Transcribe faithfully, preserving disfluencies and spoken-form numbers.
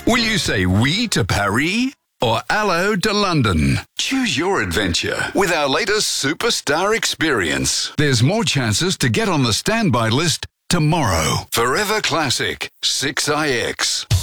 Will you say oui to Paris or hello to London? Choose your adventure with our latest superstar experience. There's more chances to get on the standby list tomorrow. Forever Classic six I X.